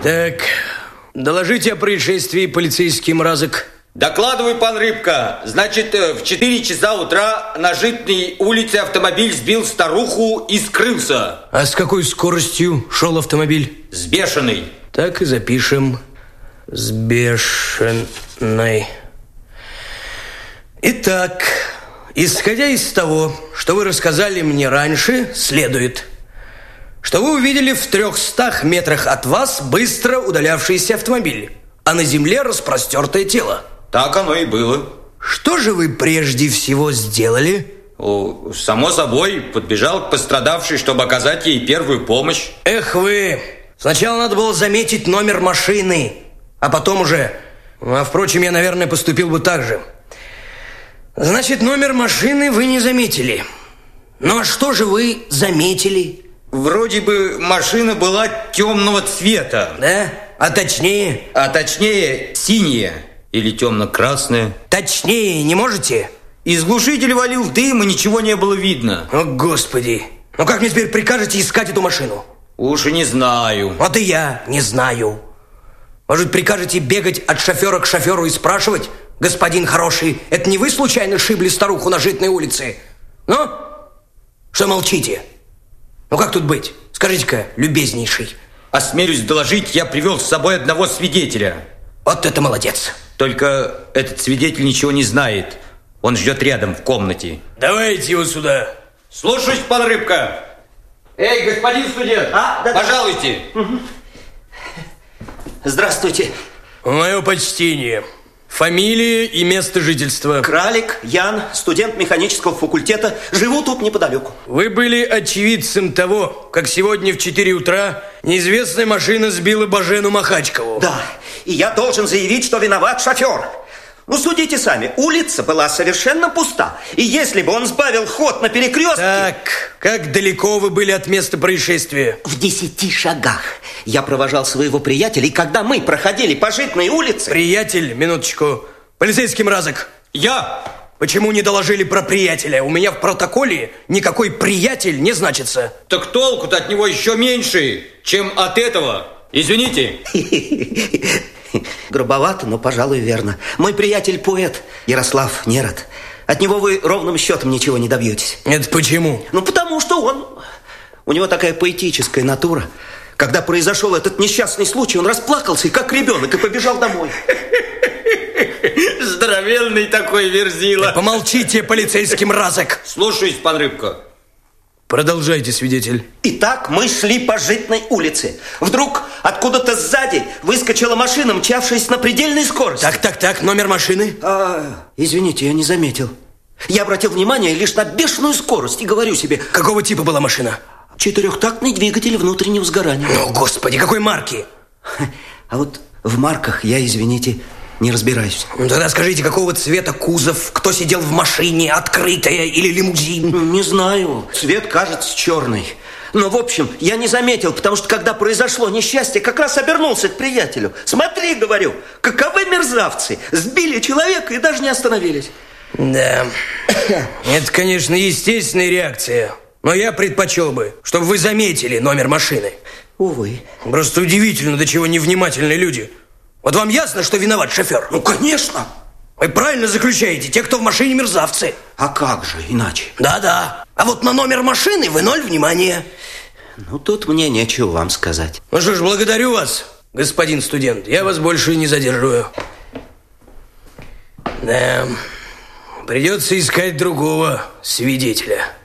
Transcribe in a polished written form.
Так, доложите о происшествии, полицейский Мразок. Докладываю, пан Рыбка. Значит, в 4 часа утра на Житной улице автомобиль сбил старуху и скрылся. А с какой скоростью шел автомобиль? С бешеной. Так и запишем. С бешеной. Итак, исходя из того, что вы рассказали мне раньше, следует, что вы увидели в 300 метрах от вас быстро удалявшийся автомобиль, а на земле распростертое тело. Так оно и было. Что же вы прежде всего сделали? Само собой, подбежал к пострадавшей, чтобы оказать ей первую помощь. Эх вы! Сначала надо было заметить номер машины, а потом уже... впрочем, я, наверное, поступил бы так же. Значит, номер машины вы не заметили. Ну, а что же вы заметили? Вроде бы машина была темного цвета. Да? А точнее? А точнее, синяя. Или темно-красная. Точнее не можете? Из глушителя валил дым, и ничего не было видно. О, Господи! Ну как мне теперь прикажете искать эту машину? Уж и не знаю. Вот и я не знаю. Может, прикажете бегать от шофера к шоферу и спрашивать? Господин хороший, это не вы случайно шибли старуху на Житной улице? Ну? Что молчите? Ну как тут быть? Скажите-ка, любезнейший. Осмелюсь доложить, я привел с собой одного свидетеля. Вот это молодец. Только этот свидетель ничего не знает. Он ждет рядом, в комнате. Давайте его сюда. Слушаюсь, пан Рыбка. Эй, господин студент, пожалуйте. Угу. Здравствуйте. Мое почтение. Фамилия и место жительства? Кралик Ян, студент механического факультета. Живу тут неподалеку. Вы были очевидцем того, как сегодня в 4 утра неизвестная машина сбила Божену Махачкову. Да, и я должен заявить, что виноват шофер. Ну, судите сами, улица была совершенно пуста. И если бы он сбавил ход на перекрестке... Так, как далеко вы были от места происшествия? В 10 шагах. Я провожал своего приятеля, и когда мы проходили по Житной улице... Приятель, минуточку. Полицейский Мразок. Я? Почему не доложили про приятеля? У меня в протоколе никакой приятель не значится. Так толку-то от него еще меньше, чем от этого. Извините. Грубовато, но, пожалуй, верно. Мой приятель поэт Ярослав Нерод. От него вы ровным счетом ничего не добьетесь. Это почему? Ну, потому что у него такая поэтическая натура. Когда произошел этот несчастный случай, он расплакался, как ребенок, и побежал домой. Здоровенный такой верзила. Помолчите, полицейский Мразок. Слушаюсь, пан Рыбка. Продолжайте, свидетель. Итак, мы шли по Житной улице. Вдруг откуда-то сзади выскочила машина, мчавшаяся на предельной скорости. Так, номер машины? Извините, я не заметил. Я обратил внимание лишь на бешеную скорость и говорю себе... Какого типа была машина? 4-тактный двигатель внутреннего сгорания. О, Господи, какой марки? А вот в марках я, извините, не разбираюсь. Ну, тогда скажите, какого цвета кузов? Кто сидел в машине, открытая или лимузин? Не знаю. Цвет кажется черный. Но, в общем, я не заметил, потому что, когда произошло несчастье, как раз обернулся к приятелю. Смотри, говорю, каковы мерзавцы. Сбили человека и даже не остановились. Да, это, конечно, естественная реакция. Но я предпочел бы, чтобы вы заметили номер машины. Увы. Просто удивительно, до чего невнимательные люди. Вот вам ясно, что виноват шофер? Ну, конечно. Вы правильно заключаете, те, кто в машине, мерзавцы. А как же иначе? Да. А вот на номер машины вы 0 внимания. Ну, тут мне нечего вам сказать. Ну что ж, благодарю вас, господин студент. Я вас больше не задерживаю. Да, придется искать другого свидетеля.